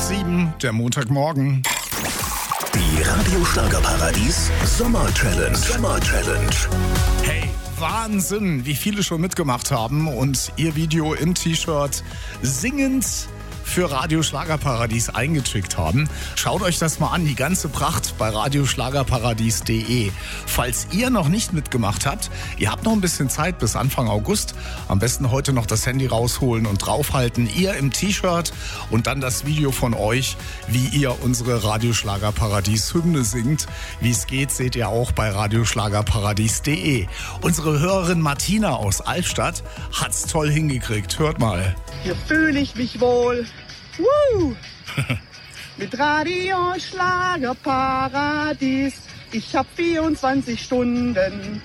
7, der Montagmorgen. Die Radio Schlagerparadies Sommer-Challenge. Hey, Wahnsinn, wie viele schon mitgemacht haben und ihr Video im T-Shirt singend für Radio Schlagerparadies eingeschickt haben. Schaut euch das mal an, die ganze Pracht bei radioschlagerparadies.de. Falls ihr noch nicht mitgemacht habt, ihr habt noch ein bisschen Zeit bis Anfang August. Am besten heute noch das Handy rausholen und draufhalten. Ihr im T-Shirt und dann das Video von euch, wie ihr unsere Radio Schlagerparadies Hymne singt. Wie es geht, seht ihr auch bei radioschlagerparadies.de. Unsere Hörerin Martina aus Albstadt hat's toll hingekriegt. Hört mal. Hier fühle ich mich wohl. Woo! Mit Radio Schlagerparadies. Ich hab 24 Stunden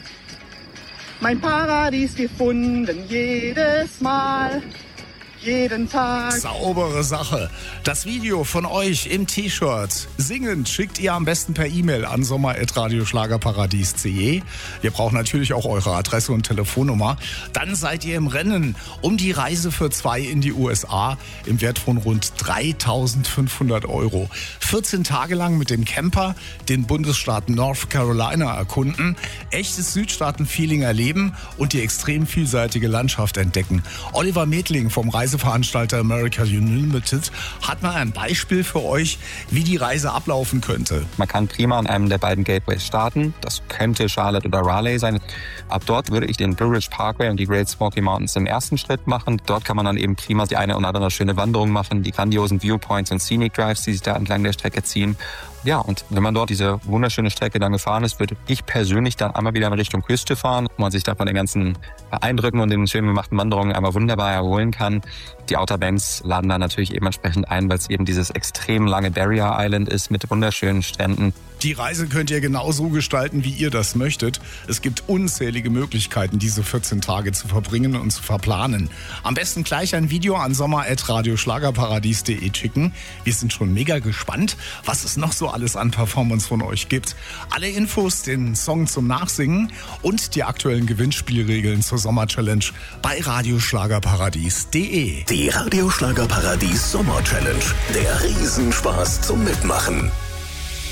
mein Paradies gefunden. Jedes Mal, jeden Tag. Saubere Sache. Das Video von euch im T-Shirt singend schickt ihr am besten per E-Mail an sommer@radioschlagerparadies.de. Wir brauchen natürlich auch eure Adresse und Telefonnummer. Dann seid ihr im Rennen um die Reise für 2 in die USA im Wert von rund 3.500 €. 14 Tage lang mit dem Camper den Bundesstaat North Carolina erkunden, echtes Südstaaten-Feeling erleben und die extrem vielseitige Landschaft entdecken. Oliver Medling vom Reiseveranstalter America Unlimited hat mal ein Beispiel für euch, wie die Reise ablaufen könnte. Man kann prima an einem der beiden Gateways starten. Das könnte Charlotte oder Raleigh sein. Ab dort würde ich den Blue Ridge Parkway und die Great Smoky Mountains im ersten Schritt machen. Dort kann man dann eben prima die eine oder andere schöne Wanderung machen, die grandiosen Viewpoints und Scenic Drives, die sich da entlang der Strecke ziehen. Ja, und wenn man dort diese wunderschöne Strecke dann gefahren ist, würde ich persönlich dann einmal wieder in Richtung Küste fahren, wo man sich da von den ganzen Eindrücken und den schön gemachten Wanderungen einmal wunderbar erholen kann. Die Outerbanks laden dann natürlich eben entsprechend ein, weil es eben dieses extrem lange Barrier Island ist mit wunderschönen Stränden. Die Reise könnt ihr genauso gestalten, wie ihr das möchtet. Es gibt unzählige Möglichkeiten, diese 14 Tage zu verbringen und zu verplanen. Am besten gleich ein Video an sommer@radioschlagerparadies.de schicken. Wir sind schon mega gespannt, was es noch so alles an Performance von euch gibt. Alle Infos, den Song zum Nachsingen und die aktuellen Gewinnspielregeln zur Sommer-Challenge bei radioschlagerparadies.de. Die Radio Schlagerparadies Sommer-Challenge. Der Riesenspaß zum Mitmachen.